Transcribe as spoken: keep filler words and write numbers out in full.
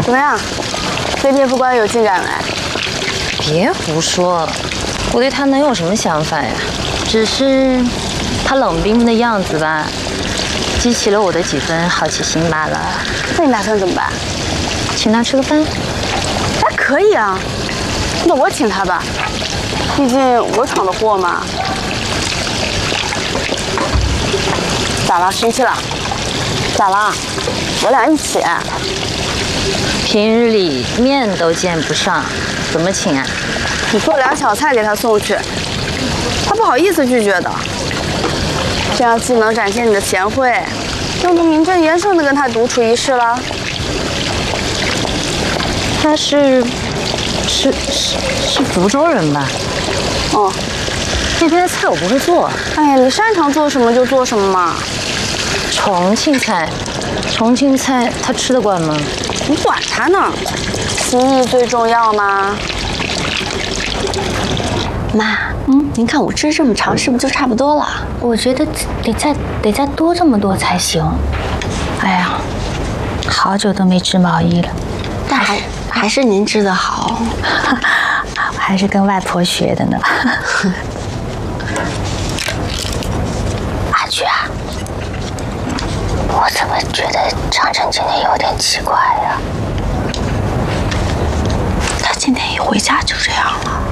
怎么样？飞碟不乖有进展没？ 别胡说了，我对他能有什么想法呀？只是他冷冰冰的样子吧，激起了我的几分好奇心罢了。 那你打算怎么办？ 请他吃个饭？ 哎，可以啊。那我请他吧，毕竟我闯的祸嘛。咋了？生气了？咋了？我俩一起。 平日里面都见不上，怎么请啊？ 你做俩小菜给他送去，他不好意思拒绝的。这样既能展现你的贤惠，又能名正言顺地跟他独处一室了。 他是是是是福州人吧？ 哦， 那边的菜我不会做。 哎呀，你擅长做什么就做什么嘛。 重庆菜，重庆菜他吃得惯吗？ 你管他呢，心意最重要嘛。 妈，嗯，您看我吃这么长，是不是就差不多了？ 我觉得得再得再多这么多才行。哎呀，好久都没织毛衣了， 但还还是您织的好， 还是跟外婆学的呢。阿菊啊，我怎么觉得长城今天有点奇怪呀？ 他今天一回家就这样了。